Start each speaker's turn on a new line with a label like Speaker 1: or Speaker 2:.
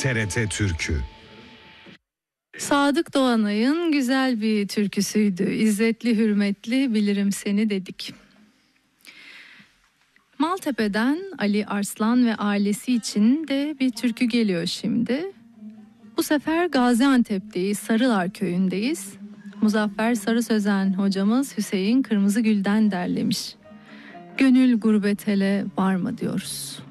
Speaker 1: TRT Türkü.
Speaker 2: Sadık Doğanay'ın güzel bir türküsüydü. İzzetli hürmetli bilirim seni dedik. Maltepe'den Ali Arslan ve ailesi için de bir türkü geliyor şimdi. Bu sefer Gaziantep'teyiz, Sarılar köyündeyiz. Muzaffer Sarı Sözen hocamız Hüseyin Kırmızıgül'den derlemiş. Gönül gurbet ele var mı diyoruz.